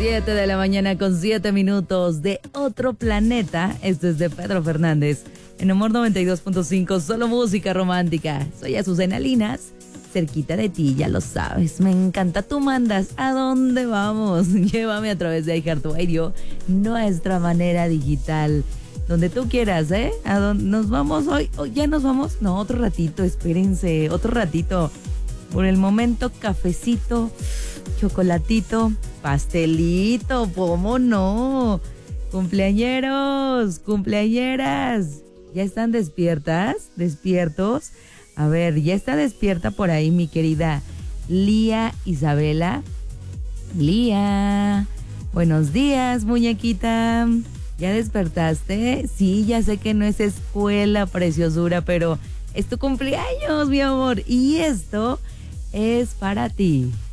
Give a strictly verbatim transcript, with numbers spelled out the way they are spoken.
siete de la mañana con siete minutos de otro planeta. Esto es de Pedro Fernández. En Amor noventa y dos punto cinco, solo música romántica. Soy Azucena Linas, cerquita de ti, ya lo sabes. Me encanta, tú mandas. ¿A dónde vamos? Llévame a través de iHeartRadio, nuestra manera digital. Donde tú quieras, ¿eh? ¿A dónde nos vamos hoy? ¿Oh, ¿Ya nos vamos? No, otro ratito, espérense, otro ratito. Por el momento, cafecito, chocolatito, pastelito, ¿cómo no? Cumpleañeros, cumpleañeras, ¿ya están despiertas? ¿Despiertos? A ver, ¿ya está despierta por ahí mi querida Lía Isabela? Lía, buenos días, muñequita. ¿Ya despertaste? Sí, ya sé que no es escuela, preciosura, pero es tu cumpleaños, mi amor. Y esto es para ti.